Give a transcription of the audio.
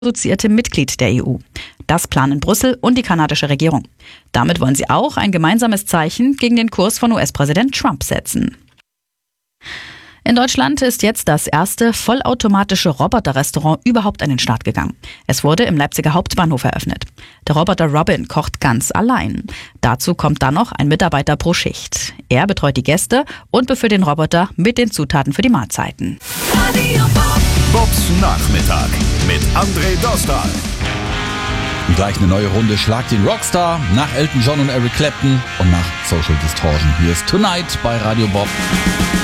assoziierte Mitglied der EU. Das planen Brüssel und die kanadische Regierung. Damit wollen sie auch ein gemeinsames Zeichen gegen den Kurs von US-Präsident Trump setzen. In Deutschland ist jetzt das erste vollautomatische Roboterrestaurant überhaupt an den Start gegangen. Es wurde im Leipziger Hauptbahnhof eröffnet. Der Roboter Robin kocht ganz allein. Dazu kommt dann noch ein Mitarbeiter pro Schicht. Er betreut die Gäste und befüllt den Roboter mit den Zutaten für die Mahlzeiten. Bobs Nachmittag mit André Dostal. Und gleich eine neue Runde Schlag den Rockstar nach Elton John und Eric Clapton und nach Social Distortion. Hier ist Tonight bei Radio Bob.